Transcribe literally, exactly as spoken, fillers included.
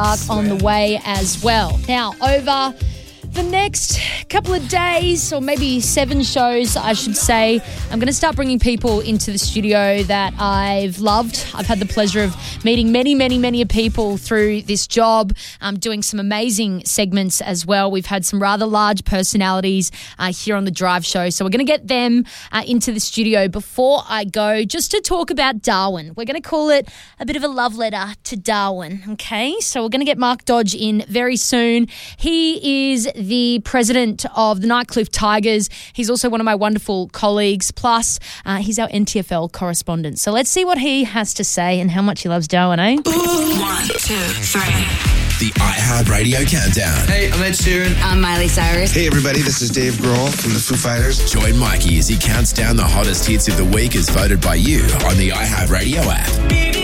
on the way as well. Now, over the next couple of days, or maybe seven shows, I should say, I'm going to start bringing people into the studio that I've loved. I've had the pleasure of meeting many, many, many people through this job, um, doing some amazing segments as well. We've had some rather large personalities uh, here on The Drive Show. So we're going to get them uh, into the studio. Before I go, just to talk about Darwin. We're going to call it a bit of a love letter to Darwin, okay? So we're going to get Mark Dodge in very soon. He is the president of the Nightcliff Tigers. He's also one of my wonderful colleagues. Plus, uh, he's our N T F L correspondent. So let's see what he has to say and how much he loves Darwin, eh? One, two, three. The iHeartRadio Countdown. Hey, I'm Ed Sheeran. I'm Miley Cyrus. Hey, everybody, this is Dave Grohl from the Foo Fighters. Join Mikey as he counts down the hottest hits of the week as voted by you on the iHeartRadio app.